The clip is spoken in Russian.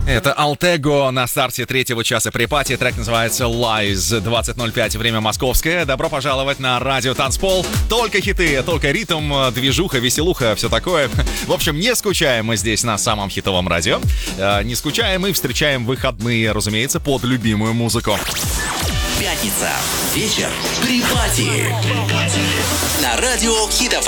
Это Алтего на старте третьего часа припати. Трек называется Lies. 20:05, время московское. Добро пожаловать на радио Танцпол. Только хиты, только ритм, движуха, веселуха, все такое. В общем, не скучаем мы здесь на самом хитовом радио. Не скучаем и встречаем выходные, разумеется, под любимую музыку. Пятница. Вечер. Припати. На радио Хит ФМ.